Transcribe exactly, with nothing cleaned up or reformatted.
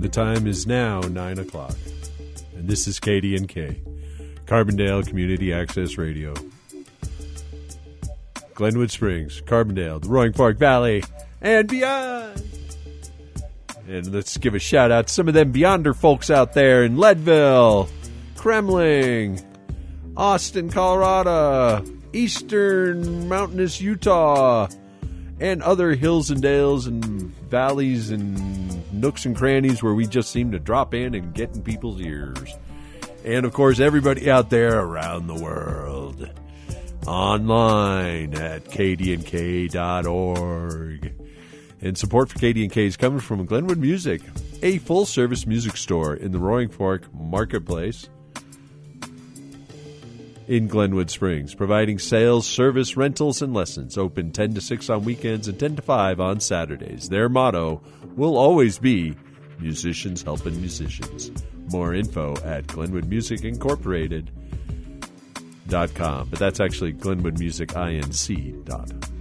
The time is now nine o'clock, and this is K D N K, Carbondale Community Access Radio. Glenwood Springs, Carbondale, the Roaring Fork Valley, and beyond. And let's give a shout out to some of them Beyonder folks out there in Leadville, Kremling, Austin, Colorado, Eastern Mountainous Utah, and other hills and dales and valleys and nooks and crannies where we just seem to drop in and get in people's ears. And, of course, everybody out there around the world. Online at K D N K dot org. And support for K D N K is coming from Glenwood Music, a full-service music store in the Roaring Fork Marketplace in Glenwood Springs, providing sales, service, rentals, and lessons. Open ten to six on weekends and ten to five on Saturdays. Their motto will always be, musicians helping musicians. More info at Glenwood Music Incorporated dot com, but that's actually Glenwood Music Inc dot